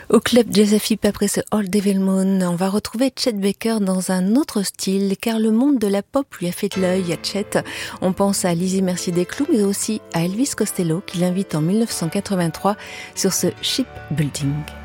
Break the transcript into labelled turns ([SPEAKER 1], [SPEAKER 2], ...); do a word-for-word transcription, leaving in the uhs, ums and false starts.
[SPEAKER 1] Au club Jazz F I P après ce Old Devil Moon, on va retrouver Chet Baker dans un autre style, car le monde de la pop lui a fait de l'œil à Chet. On pense à Lizzie Mercier Desclous, mais aussi à Elvis Costello, qui l'invite en mille neuf cent quatre-vingt-trois sur ce Shipbuilding.